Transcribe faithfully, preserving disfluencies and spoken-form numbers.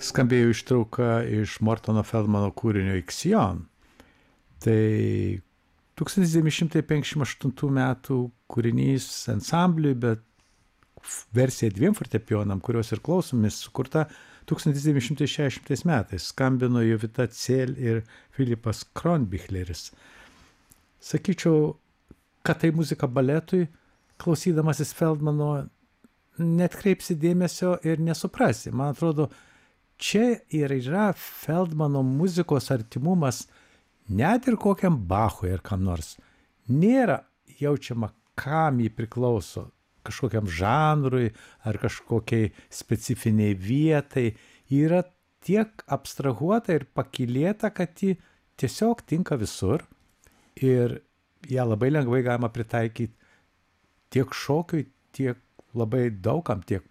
skambėjo ištrauka iš Mortono Feldmano kūrinio Ixion. Tai tūkstantis devyni šimtai penkiasdešimt aštuntų metų kūrinys ansambliui, bet versija dviem fortepijonam, kurios ir klausomės, sukurta tūkstantis devyni šimtai šešiasdešimtais metais. Skambino Jovita Cėl ir Filipas Kronbichleris. Sakyčiau, kad tai muzika baletui, klausydamasis Feldmano, netkreipsi dėmesio ir nesuprasi. Man atrodo, čia ir yra Feldmano muzikos artimumas net ir kokiam Bachui ar kam nors. Nėra jaučiama, kam jį priklauso, kažkokiam žanrui ar kažkokiai specifiniai vietai. Yra tiek abstrahuota ir pakylėta, kad ji tiesiog tinka visur ir ją labai lengvai galima pritaikyti tiek šokiui, tiek labai daugam, tiek